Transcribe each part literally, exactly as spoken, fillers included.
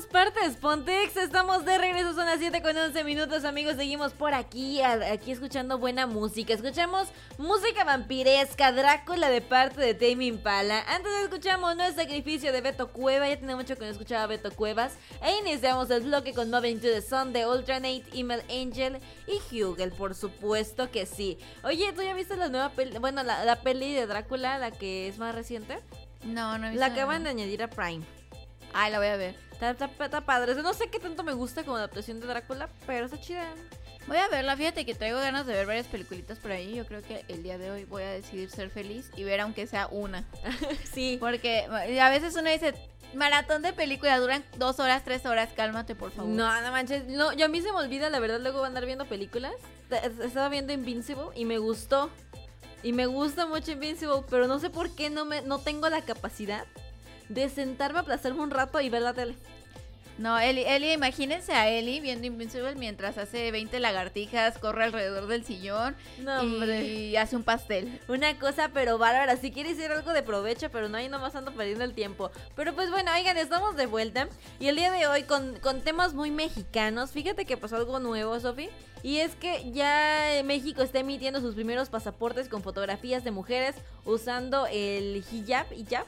parte de Spontex, estamos de regreso, son las siete con once minutos, amigos, seguimos por aquí, aquí escuchando buena música, escuchamos música vampiresca, Drácula de parte de Tame Impala, antes escuchamos No es Sacrificio de Beto Cueva, ya tenía mucho que no escuchaba a Beto Cuevas, e iniciamos el bloque con Moving to the Sun de Ultranate, Email Angel y Hugel, por supuesto que sí. Oye, ¿tú ya viste la nueva peli, bueno, la, la peli de Drácula, la que es más reciente? No, no he visto. La acaban de añadir a Prime. Ay, la voy a ver. Está, está, está padre. No sé qué tanto me gusta como adaptación de Drácula, pero está chida. Voy a verla, fíjate que traigo ganas de ver varias peliculitas por ahí. Yo creo que el día de hoy voy a decidir ser feliz y ver aunque sea una. Sí. Porque a veces uno dice, maratón de películas duran dos horas, tres horas, cálmate por favor. No, no manches, no, yo a mí se me olvida, la verdad, luego andar viendo películas. Estaba viendo Invincible y me gustó. Y me gusta mucho Invincible, pero no sé por qué no, me, no tengo la capacidad de sentarme, aplastarme un rato y ver la tele. No, Eli, Eli, imagínense a Eli viendo Invincible mientras hace veinte lagartijas, corre alrededor del sillón no, y hace un pastel. Una cosa pero bárbara, si quiere hacer algo de provecho, pero no, ahí nomás ando perdiendo el tiempo. Pero pues bueno, oigan, estamos de vuelta y el día de hoy con, con temas muy mexicanos. Fíjate que pasó algo nuevo, Sofi, y es que ya México está emitiendo sus primeros pasaportes con fotografías de mujeres usando el hijab, hijab.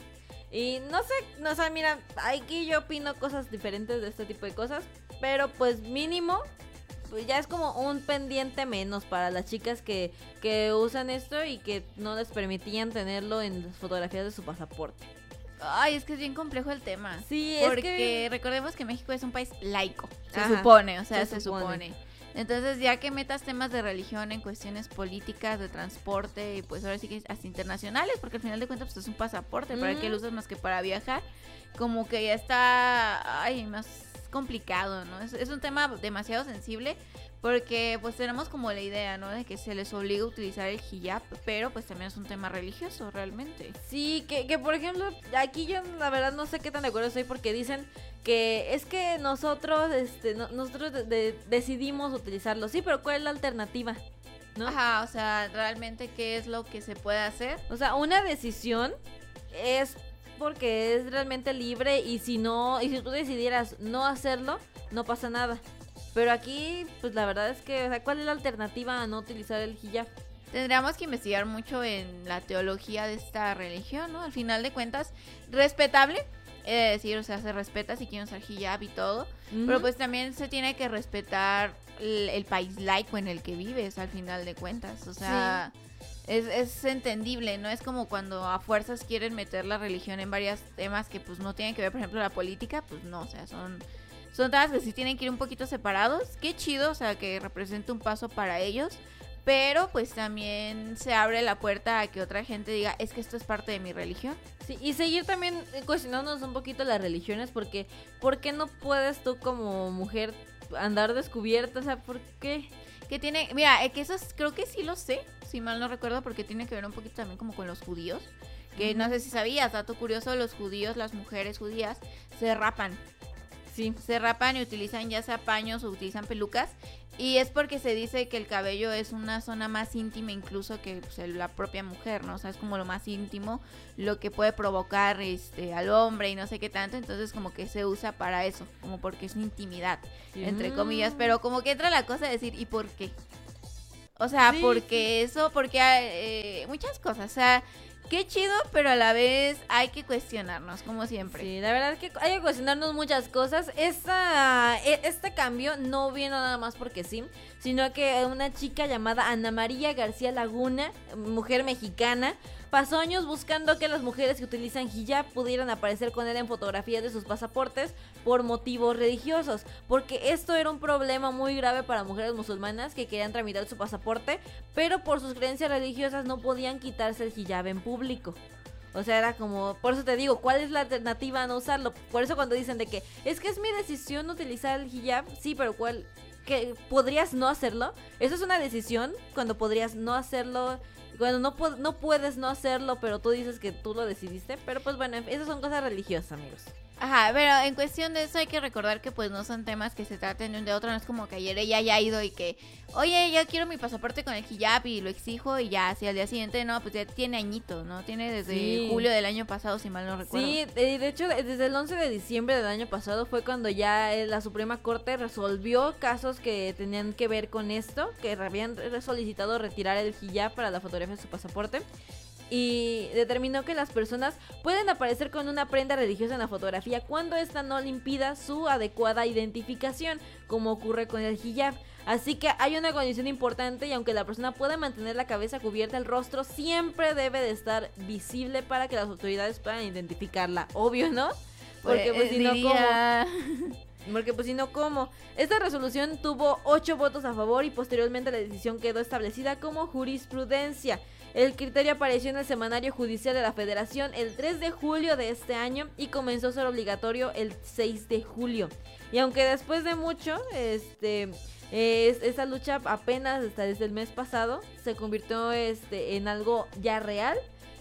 Y no sé, no sé, mira, aquí yo opino cosas diferentes de este tipo de cosas, pero pues mínimo, pues ya es como un pendiente menos para las chicas que, que usan esto y que no les permitían tenerlo en las fotografías de su pasaporte. Ay, es que es bien complejo el tema. Sí, porque es que... recordemos que México es un país laico, se Ajá, supone, o sea, se, se supone. supone. Entonces, ya que metas temas de religión en cuestiones políticas, de transporte, y pues ahora sí que hasta internacionales, porque al final de cuentas pues es un pasaporte, mm. ¿para qué lo usas más que para viajar? Como que ya está, ay, más complicado, ¿no? Es, es un tema demasiado sensible, porque pues tenemos como la idea, ¿no? De que se les obliga a utilizar el hijab, pero pues también es un tema religioso, realmente. Sí, que, que por ejemplo, aquí yo la verdad no sé qué tan de acuerdo estoy, porque dicen que es que nosotros, este, no, nosotros de, de, decidimos utilizarlo, sí, pero ¿cuál es la alternativa? ¿No? Ajá, o sea, realmente qué es lo que se puede hacer. O sea, una decisión es porque es realmente libre y si no, y si tú decidieras no hacerlo, no pasa nada. Pero aquí, pues la verdad es que, o sea, ¿cuál es la alternativa a no utilizar el hijab? Tendríamos que investigar mucho en la teología de esta religión, ¿no? Al final de cuentas, respetable. Es decir, o sea, se respeta si quieren usar hijab y todo, uh-huh. Pero pues también se tiene que respetar el, el país laico en el que vives, al final de cuentas, o sea, sí. es, es entendible, ¿no? Es como cuando a fuerzas quieren meter la religión en varios temas que pues no tienen que ver, por ejemplo, la política, pues no, o sea, son, son temas que sí tienen que ir un poquito separados, qué chido, o sea, que represente un paso para ellos, pero pues también se abre la puerta a que otra gente diga, es que esto es parte de mi religión. Sí, y seguir también cuestionándonos un poquito las religiones, porque ¿por qué no puedes tú como mujer andar descubierta? O sea, ¿por qué? Que tiene, mira, que eso es, creo que sí lo sé, si mal no recuerdo, porque tiene que ver un poquito también como con los judíos, que uh-huh. No sé si sabías, dato curioso, los judíos, las mujeres judías se rapan. Sí, se rapan y utilizan ya sea paños o utilizan pelucas, y es porque se dice que el cabello es una zona más íntima incluso que pues, la propia mujer, ¿no? O sea, es como lo más íntimo, lo que puede provocar este al hombre y no sé qué tanto, entonces como que se usa para eso, como porque es intimidad, sí. Entre comillas, pero como que entra la cosa de decir, ¿y por qué? O sea, sí, porque sí. Eso, porque eh, muchas cosas, o sea, qué chido, pero a la vez hay que cuestionarnos, como siempre. Sí, la verdad es que hay que cuestionarnos muchas cosas. Esta, este cambio no viene nada más porque sí, sino que una chica llamada Ana María García Laguna, mujer mexicana, pasó años buscando que las mujeres que utilizan hijab pudieran aparecer con él en fotografías de sus pasaportes por motivos religiosos, porque esto era un problema muy grave para mujeres musulmanas que querían tramitar su pasaporte, pero por sus creencias religiosas no podían quitarse el hijab en público. O sea, era como, por eso te digo, ¿cuál es la alternativa a no usarlo? Por eso cuando dicen de que es que es mi decisión utilizar el hijab, sí, pero ¿cuál? ¿Que podrías no hacerlo? Eso es una decisión cuando podrías no hacerlo. Bueno, no, pu- no puedes no hacerlo, pero tú dices que tú lo decidiste. Pero pues bueno, esas son cosas religiosas, amigos. Ajá, pero en cuestión de eso hay que recordar que pues no son temas que se traten de un de otro, no es como que ayer ella haya ido y que, oye, yo quiero mi pasaporte con el hijab y lo exijo y ya, así al día siguiente, no, pues ya tiene añito, ¿no? Tiene desde sí. julio del año pasado, si mal no recuerdo. Sí, de hecho, desde el once de diciembre del año pasado fue cuando ya la Suprema Corte resolvió casos que tenían que ver con esto, que habían solicitado retirar el hijab para la fotografía de su pasaporte. Y determinó que las personas pueden aparecer con una prenda religiosa en la fotografía cuando esta no le impida su adecuada identificación, como ocurre con el hijab. Así que hay una condición importante y aunque la persona pueda mantener la cabeza cubierta, el rostro siempre debe de estar visible para que las autoridades puedan identificarla. Obvio, ¿no? Porque pues, pues si diría... no, ¿cómo? Porque pues si no, ¿cómo? Esta resolución tuvo ocho votos a favor y posteriormente la decisión quedó establecida como jurisprudencia. El criterio apareció en el Semanario Judicial de la Federación el tres de julio de este año y comenzó a ser obligatorio el seis de julio. Y aunque después de mucho, este, eh, esta lucha apenas hasta desde el mes pasado se convirtió este, en algo ya real.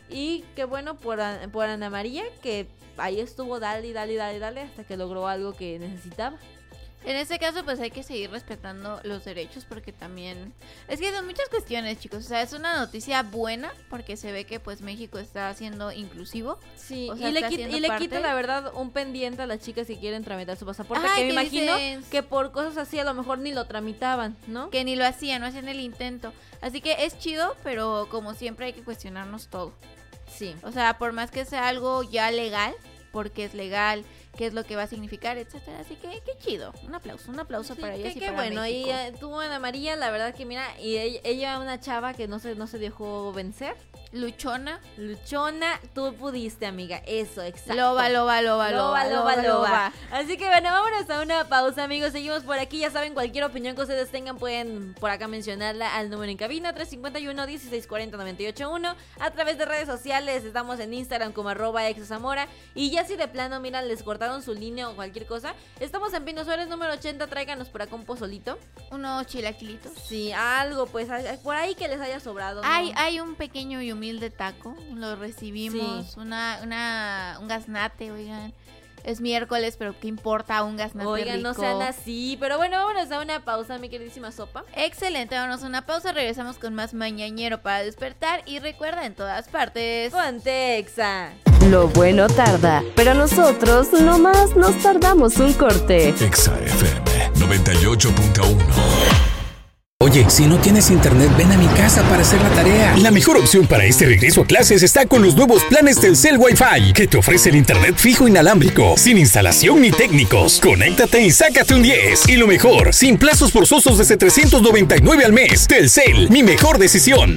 Y qué bueno por, por Ana María, que ahí estuvo dale, dale, dale, dale hasta que logró algo que necesitaba. En este caso pues hay que seguir respetando los derechos porque también es que son muchas cuestiones, chicos, o sea, es una noticia buena porque se ve que pues México está siendo inclusivo. Sí, o sea, y, le quita, y le quita la verdad un pendiente a las chicas que quieren tramitar su pasaporte. Ay, que me imagino dices? que por cosas así a lo mejor ni lo tramitaban, ¿no? Que ni lo hacían, no hacían el intento. Así que es chido, pero como siempre hay que cuestionarnos todo. Sí. O sea, por más que sea algo ya legal, porque es legal, qué es lo que va a significar, etcétera. Así que qué chido. Un aplauso, un aplauso sí, para ellos y qué para bueno. México. Y uh, tuvo Ana María, la verdad que mira, y ella, ella una chava que no se, no se dejó vencer. Luchona. Luchona, tú pudiste, amiga. Eso, exacto. Loba, loba, loba, loba, loba, loba, loba. Así que bueno, vámonos a una pausa, amigos. Seguimos por aquí. Ya saben, cualquier opinión que ustedes tengan pueden por acá mencionarla al número en cabina tres cinco uno, dieciséis cuarenta, noventa y ocho uno. A través de redes sociales, estamos en Instagram como arroba exazamora. Y ya si de plano, mira, les cortaron su línea o cualquier cosa, estamos en Pino Suárez número ochenta. Tráiganos por acá un pozolito. Unos chilaquilitos. Sí, algo, pues por ahí que les haya sobrado, ¿no? Hay, hay un pequeño y humilde taco, lo recibimos, sí. una, una, un gaznate, oigan, es miércoles, pero qué importa, un gaznate oigan, rico. no sean así, pero bueno, vámonos a una pausa, mi queridísima Sopa. Excelente, vámonos a una pausa, regresamos con más Mañañero para despertar y recuerda, en todas partes, ponte Exa. Lo bueno tarda, pero nosotros nomás nos tardamos un corte. Exa F M noventa y ocho punto uno. Oye, si no tienes internet, ven a mi casa para hacer la tarea. La mejor opción para este regreso a clases está con los nuevos planes Telcel Wi-Fi, que te ofrece el internet fijo inalámbrico, sin instalación ni técnicos. Conéctate y sácate un diez. Y lo mejor, sin plazos forzosos desde trescientos noventa y nueve al mes. Telcel, mi mejor decisión.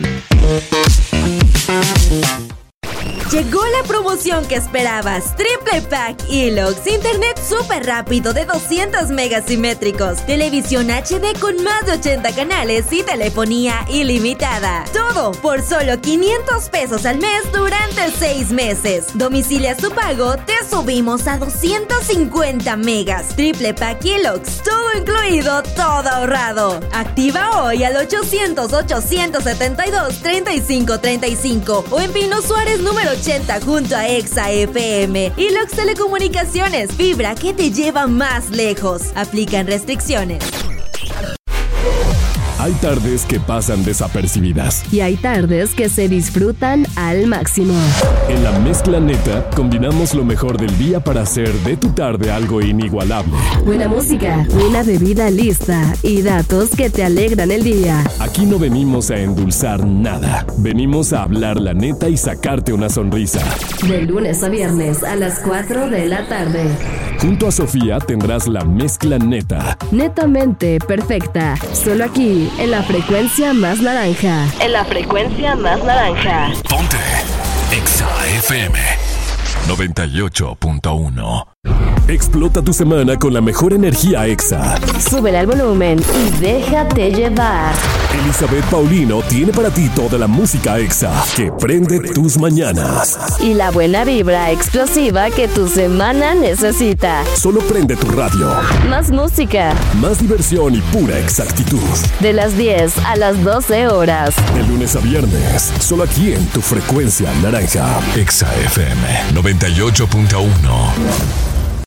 Llegó la promoción que esperabas. Triple Pack Elox. Internet súper rápido de doscientos megas simétricos. Televisión H D con más de ochenta canales y telefonía ilimitada. Todo por solo quinientos pesos al mes durante seis meses. Domicilia su pago, te subimos a doscientos cincuenta megas. Triple Pack Elox. Todo incluido, todo ahorrado. Activa hoy al ochocientos, ochocientos setenta y dos, treinta y cinco treinta y cinco o en Pino Suárez número ochenta junto a Exa F M. Elox Telecomunicaciones, fibra que te lleva más lejos. Aplican restricciones. Hay tardes que pasan desapercibidas. Y hay tardes que se disfrutan al máximo. En la mezcla neta, combinamos lo mejor del día para hacer de tu tarde algo inigualable. Buena música, una bebida lista y datos que te alegran el día. Aquí no venimos a endulzar nada. Venimos a hablar la neta y sacarte una sonrisa. De lunes a viernes a las cuatro de la tarde. Junto a Sofía tendrás la mezcla neta. Netamente perfecta. Solo aquí, en la frecuencia más naranja. En la frecuencia más naranja. Ponte Exa F M noventa y ocho punto uno. Explota tu semana con la mejor energía Exa. Súbele al volumen y déjate llevar. Elizabeth Paulino tiene para ti toda la música Exa que prende tus mañanas. Y la buena vibra explosiva que tu semana necesita. Solo prende tu radio. Más música. Más diversión y pura exactitud. De las diez a las doce horas. De lunes a viernes. Solo aquí en tu frecuencia naranja. Exa F M noventa y ocho punto uno.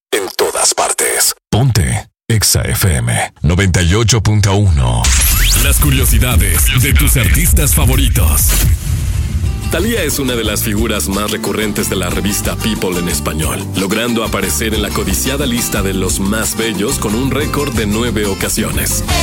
Exa F M noventa y ocho punto uno. Las curiosidades de tus artistas favoritos. Thalía es una de las figuras más recurrentes de la revista People en español, logrando aparecer en la codiciada lista de los más bellos con un récord de nueve ocasiones.